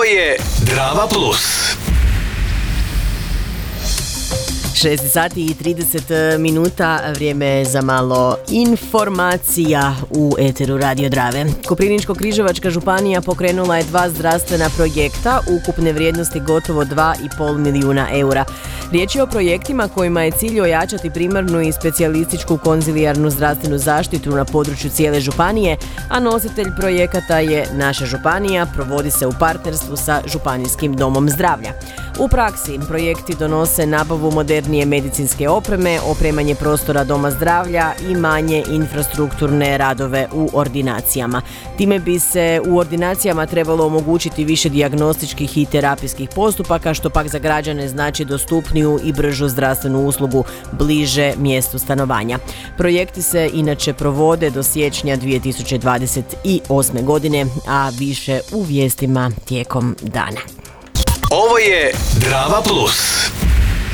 je Drava Plus. 6 sati i 30 minuta, vrijeme je za malo informacija u eteru Radio Drave. Koprivničko-križevačka županija pokrenula je 2 zdravstvena projekta ukupne vrijednosti gotovo 2,5 milijuna eura. Riječ je o projektima kojima je cilj ojačati primarnu i specijalističku konzilijarnu zdravstvenu zaštitu na području cijele županije, a nositelj projekata je naša županija, provodi se u partnerstvu sa Županijskim domom zdravlja. U praksi projekti donose nabavu modernije medicinske opreme, opremanje prostora doma zdravlja i manje infrastrukturne radove u ordinacijama. Time bi se u ordinacijama trebalo omogućiti više dijagnostičkih i terapijskih postupaka, što pak za građane znači dostupniju i bržu zdravstvenu uslugu bliže mjestu stanovanja. Projekti se inače provode do siječnja 2028. godine, a više u vijestima tijekom dana. Ovo je Drava Plus.